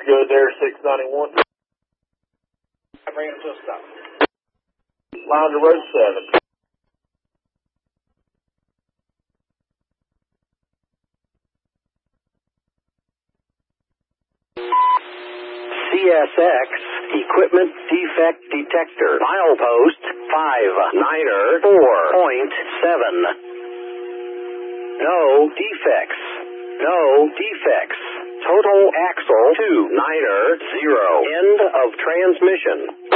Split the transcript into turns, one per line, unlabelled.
good there, 691. I bring it to a stop. Line to road 7.
CSX Equipment Defect Detector. Milepost 594.7. No defects. No defects. Total axle 290. End of transmission.